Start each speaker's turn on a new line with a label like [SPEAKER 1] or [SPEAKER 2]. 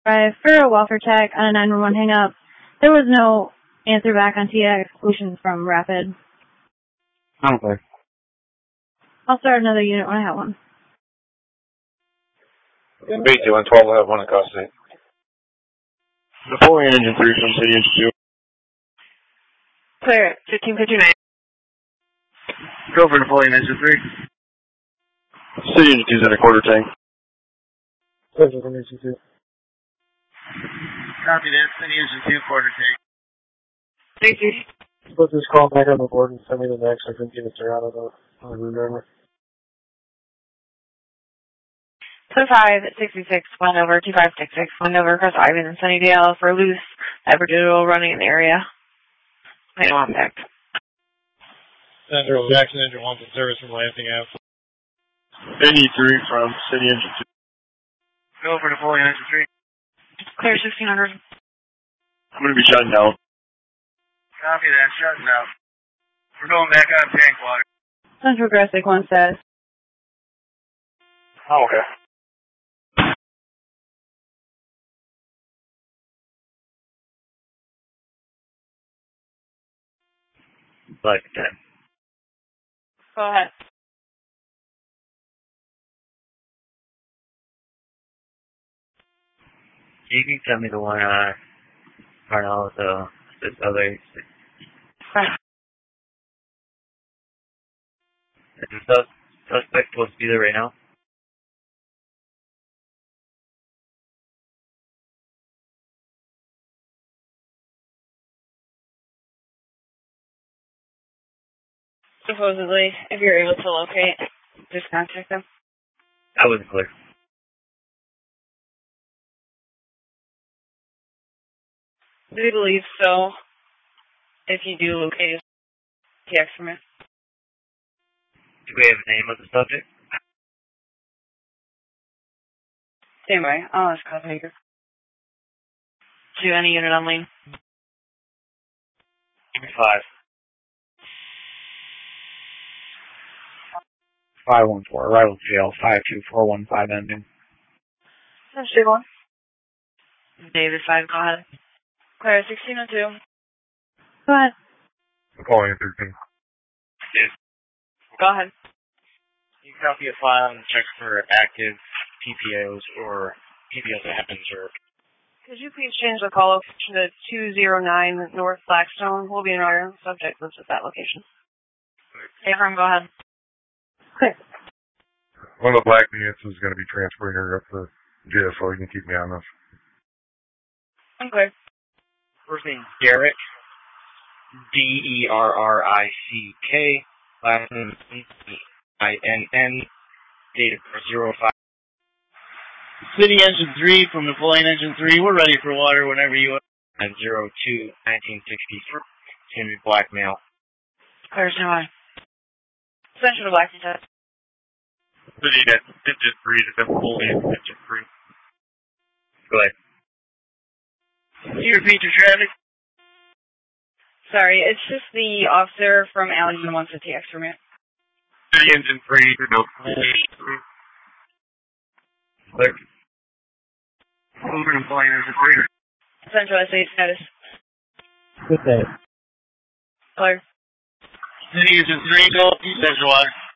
[SPEAKER 1] For a welfare check on a 911 hang-up, there was no answer back on TX solutions from Rapid.
[SPEAKER 2] Okay.
[SPEAKER 1] I'll start another unit when I have one.
[SPEAKER 3] BT 112 will have one across the
[SPEAKER 2] Napoleon Engine 3 from City Institute.
[SPEAKER 4] Clear, 1559.
[SPEAKER 2] Go for Napoleon Engine 3. City Institute's in a quarter tank.
[SPEAKER 3] Clear from Institute.
[SPEAKER 2] Copy that. City Institute, quarter tank.
[SPEAKER 4] Thank you.
[SPEAKER 3] Put this call back on the board and send me the next. I couldn't get it out of the remember.
[SPEAKER 4] Clear 566, one over 2566, one over across Ivan and Sunnydale for loose Labradoodle running in the area. I don't back.
[SPEAKER 3] Central Jackson Engine 1 in service from Lansing Ave.
[SPEAKER 2] NE3 from City Engine 2.
[SPEAKER 3] Go for Napoleon Engine 3.
[SPEAKER 4] Clear 1600.
[SPEAKER 2] I'm going to be shutting down.
[SPEAKER 3] Copy that, shutting down. We're going back on tank water.
[SPEAKER 1] Central Gressic 1 says.
[SPEAKER 3] Oh, okay.
[SPEAKER 2] But,
[SPEAKER 4] Go ahead.
[SPEAKER 2] you can send me the one Parnell, this other.
[SPEAKER 4] Fine.
[SPEAKER 2] Is the suspect supposed to be there right now?
[SPEAKER 4] Supposedly, if you're able to locate, just contact them.
[SPEAKER 2] That wasn't clear.
[SPEAKER 4] We believe so. If you do locate TX from it.
[SPEAKER 2] Do we have a name of the subject?
[SPEAKER 4] Stand by. I'll ask call taker. To any unit on lane.
[SPEAKER 2] 5. 514, arrival jail, 52415 ending.
[SPEAKER 4] That's one. David 5, go ahead. Clear 1602.
[SPEAKER 1] Go ahead.
[SPEAKER 3] Napoleon 13.
[SPEAKER 2] Yes.
[SPEAKER 4] Go ahead.
[SPEAKER 2] You copy a file and check for active PPOs or PPOs that happens or...
[SPEAKER 4] Could you please change the call location to 209 North Blackstone? We'll be in our subject list at that location. Hey, Efraim, go ahead.
[SPEAKER 1] Clear.
[SPEAKER 3] One of the black units is going to be transporting her up to jail, so you can keep me on this.
[SPEAKER 4] I'm clear.
[SPEAKER 2] First name Derrick, D-E-R-R-I-C-K, last name C-I-N-N, date of birth 05. City Engine 3 from Napoleon Engine 3, we're ready for water whenever you are. At 02-1963, it's going to be blackmail.
[SPEAKER 4] Clear, stand by. Central to Blackstone test.
[SPEAKER 3] City Engine 3 to Napoleon Engine 3.
[SPEAKER 2] Go ahead.
[SPEAKER 3] Can you repeat your traffic?
[SPEAKER 4] Sorry, it's just the officer from Allen who wants a TX from you.
[SPEAKER 3] City Engine 3 to Napoleon Engine 3.
[SPEAKER 2] Clear.
[SPEAKER 3] Over to Napoleon Engine 3.
[SPEAKER 4] Central SA status.
[SPEAKER 1] Good day.
[SPEAKER 4] Clear.
[SPEAKER 3] City Engine 3, go. Central water.